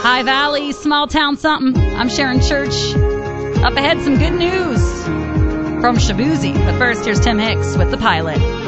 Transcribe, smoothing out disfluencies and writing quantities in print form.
High Valley, small town something. I'm Sharon Church. Up ahead, some good news from Shabuzi. But first, here's Tim Hicks with The Pilot.